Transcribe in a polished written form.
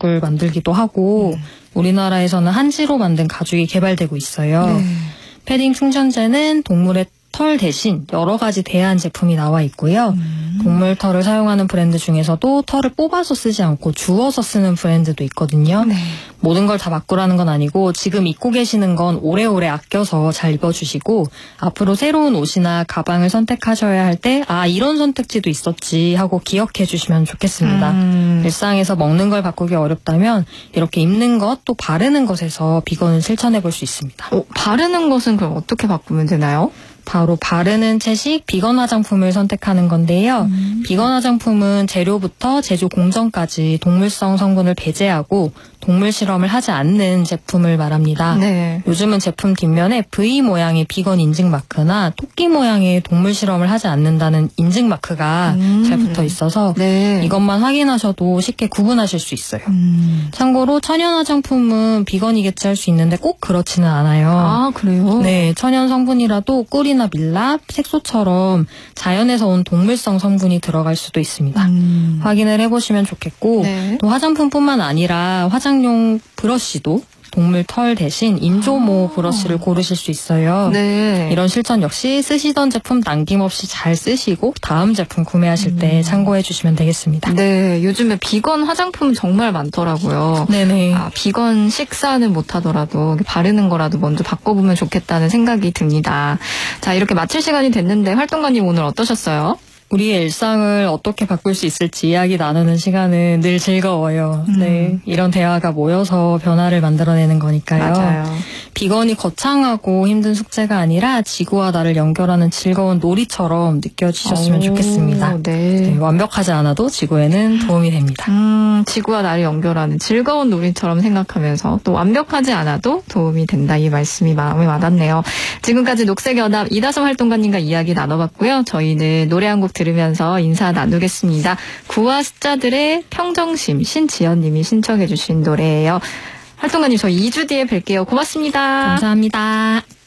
가죽을 만들기도 하고 우리나라에서는 한지로 만든 가죽이 개발되고 있어요. 네. 패딩 충전재는 동물의 털 대신 여러 가지 대안 제품이 나와 있고요. 동물 털을 사용하는 브랜드 중에서도 털을 뽑아서 쓰지 않고 주워서 쓰는 브랜드도 있거든요. 네. 모든 걸 다 바꾸라는 건 아니고 지금 입고 계시는 건 오래오래 아껴서 잘 입어주시고 앞으로 새로운 옷이나 가방을 선택하셔야 할 때 이런 선택지도 있었지 하고 기억해 주시면 좋겠습니다. 일상에서 먹는 걸 바꾸기 어렵다면 이렇게 입는 것 또 바르는 것에서 비건을 실천해 볼 수 있습니다. 바르는 것은 그럼 어떻게 바꾸면 되나요? 바로 바르는 채식 비건 화장품을 선택하는 건데요. 비건 화장품은 재료부터 제조 공정까지 동물성 성분을 배제하고 동물 실험을 하지 않는 제품을 말합니다. 네. 요즘은 제품 뒷면에 V 모양의 비건 인증 마크나 토끼 모양의 동물 실험을 하지 않는다는 인증 마크가 잘 붙어 있어서 네. 이것만 확인하셔도 쉽게 구분하실 수 있어요. 참고로 천연 화장품은 비건이겠지 할 수 있는데 꼭 그렇지는 않아요. 그래요? 네, 천연 성분이라도 꿀이나 밀랍, 색소처럼 자연에서 온 동물성 성분이 들어갈 수도 있습니다. 확인을 해보시면 좋겠고 네. 또 화장품뿐만 아니라 화장용 브러쉬도 동물 털 대신 인조모 브러쉬를 고르실 수 있어요. 네. 이런 실천 역시 쓰시던 제품 남김없이 잘 쓰시고 다음 제품 구매하실 때 참고해 주시면 되겠습니다. 네, 요즘에 비건 화장품 정말 많더라고요. 네네. 비건 식사는 못하더라도 바르는 거라도 먼저 바꿔보면 좋겠다는 생각이 듭니다. 자, 이렇게 마칠 시간이 됐는데 활동가님 오늘 어떠셨어요? 우리의 일상을 어떻게 바꿀 수 있을지 이야기 나누는 시간은 늘 즐거워요. 네, 이런 대화가 모여서 변화를 만들어내는 거니까요. 맞아요. 비건이 거창하고 힘든 숙제가 아니라 지구와 나를 연결하는 즐거운 놀이처럼 느껴지셨으면 좋겠습니다. 네. 완벽하지 않아도 지구에는 도움이 됩니다. 지구와 나를 연결하는 즐거운 놀이처럼 생각하면서 또 완벽하지 않아도 도움이 된다. 이 말씀이 마음에 와닿네요. 지금까지 녹색연합 이다솜 활동가님과 이야기 나눠봤고요. 저희는 노래 한 곡 들으면서 인사 나누겠습니다. 구와 숫자들의 평정심, 신지연님이 신청해 주신 노래예요. 활동가님, 저 2주 뒤에 뵐게요. 고맙습니다. 감사합니다.